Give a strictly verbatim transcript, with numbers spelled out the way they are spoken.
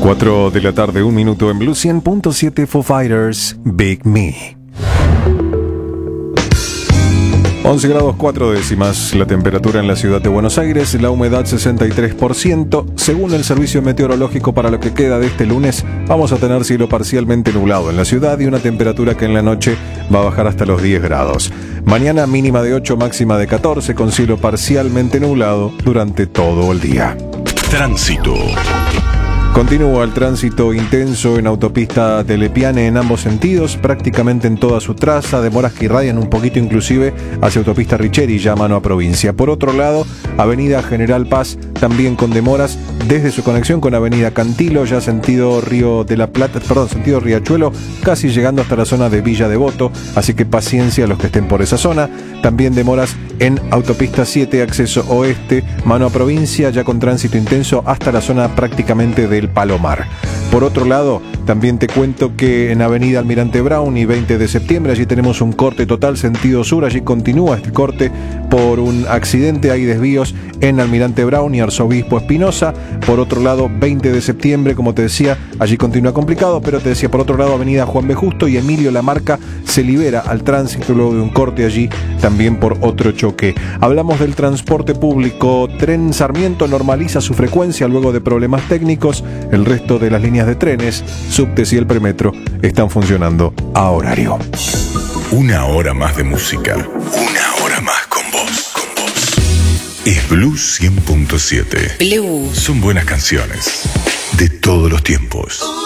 cuatro de la tarde, un minuto en Blue cien punto siete Foo Fighters, Big Me. once grados cuatro décimas la temperatura en la ciudad de Buenos Aires, la humedad sesenta y tres por ciento. Según el servicio meteorológico, para lo que queda de este lunes, vamos a tener cielo parcialmente nublado en la ciudad y una temperatura que en la noche va a bajar hasta los diez grados. Mañana mínima de ocho, máxima de catorce, con cielo parcialmente nublado durante todo el día. Tránsito. Continúa el tránsito intenso en autopista Telepiane en ambos sentidos, prácticamente en toda su traza, demoras que irradian un poquito inclusive hacia autopista Richeri, ya mano a provincia. Por otro lado, avenida General Paz también con demoras desde su conexión con avenida Cantilo, ya sentido Río de la Plata, perdón, sentido Riachuelo, casi llegando hasta la zona de Villa Devoto, así que paciencia a los que estén por esa zona. También demoras en autopista siete, acceso oeste, mano a provincia, ya con tránsito intenso hasta la zona prácticamente del Palomar. Por otro lado, también te cuento que en avenida Almirante Brown y veinte de septiembre, allí tenemos un corte total sentido sur, allí continúa este corte por un accidente, hay desvíos en Almirante Brown y Arzobispo Espinosa. Por otro lado, veinte de septiembre, como te decía, allí continúa complicado, pero te decía, por otro lado, avenida Juan B. Justo y Emilio Lamarca se libera al tránsito luego de un corte allí, también por otro choque. Hablamos del transporte público. Tren Sarmiento normaliza su frecuencia luego de problemas técnicos. El resto de las líneas de trenes, subtes y el premetro están funcionando a horario. Una hora más de música. Una hora más con vos. Con vos. Es Blue cien punto siete. Blue. Son buenas canciones de todos los tiempos.